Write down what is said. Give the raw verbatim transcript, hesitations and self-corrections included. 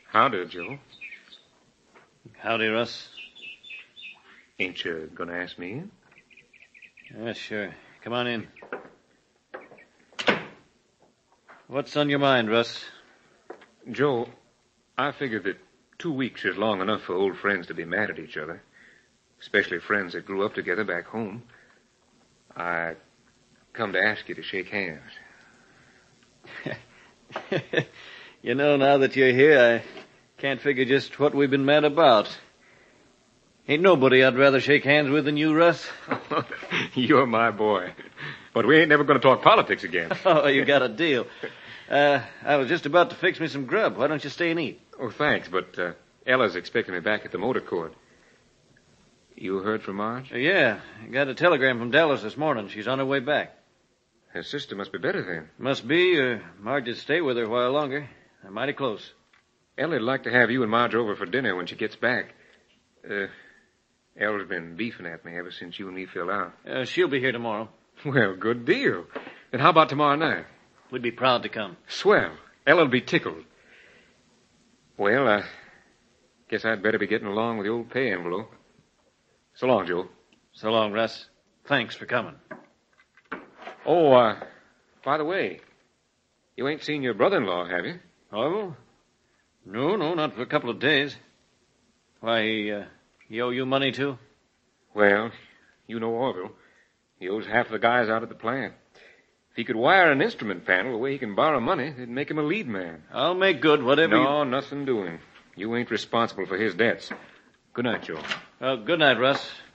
Howdy, Joe. Howdy, Russ. Ain't you gonna ask me in? Yeah, sure. Come on in. What's on your mind, Russ? Joe, I figure that two weeks is long enough for old friends to be mad at each other. Especially friends that grew up together back home. I come to ask you to shake hands. You know, now that you're here, I can't figure just what we've been mad about. Ain't nobody I'd rather shake hands with than you, Russ. You're my boy. But we ain't never going to talk politics again. Oh, you got a deal. Uh, I was just about to fix me some grub. Why don't you stay and eat? Oh, thanks, but uh, Ella's expecting me back at the motor court. You heard from Marge? Uh, yeah, I got a telegram from Dallas this morning. She's on her way back. Her sister must be better then. Must be, or Marge'd stay with her a while longer. They're mighty close. Ella'd like to have you and Marge over for dinner when she gets back. Uh, Ella's been beefing at me ever since you and me fell out. Uh, she'll be here tomorrow. Well, good deal. Then how about tomorrow night? We'd be proud to come. Swell. Ella'll be tickled. Well, I guess I'd better be getting along with the old pay envelope. So long, Joe. So long, Russ. Thanks for coming. Oh, uh, by the way, you ain't seen your brother-in-law, have you? Orville? No, no, not for a couple of days. Why, he, uh, he owe you money, too? Well, you know Orville. He owes half the guys out at the plant. If he could wire an instrument panel the way he can borrow money, it'd make him a lead man. I'll make good whatever No, you... nothing doing. You ain't responsible for his debts. Good night, Joe. Well, good night, Russ.